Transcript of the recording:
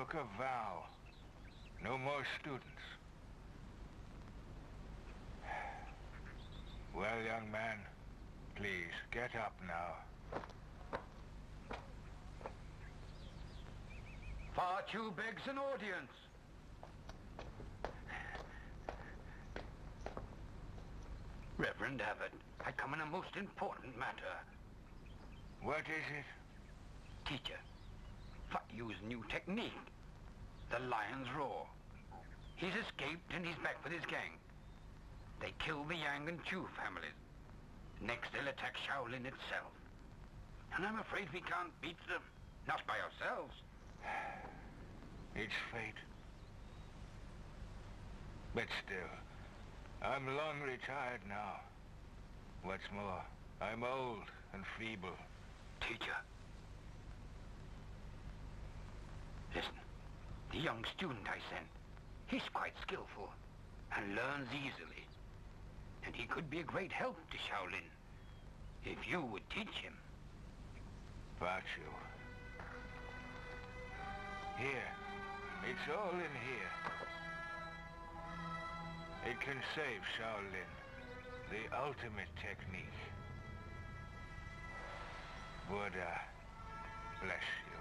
took a vow. No more students. Well, young man, please, get up now. Fa Chu begs an audience. Reverend Abbot, I come in a most important matter. What is it? Teacher, Fa use new technique. The lion's roar. He's escaped and he's back with his gang. They killed the Yang and Chu families. Next they'll attack Shaolin itself. And I'm afraid we can't beat them. Not by ourselves. It's fate. But still, I'm long retired now. What's more, I'm old and feeble. Teacher. Listen, the young student I sent, he's quite skillful and learns easily. And he could be a great help to Shaolin if you would teach him. Fa Chu. Here. It's all in here. It can save Shaolin. The ultimate technique. Buddha bless you.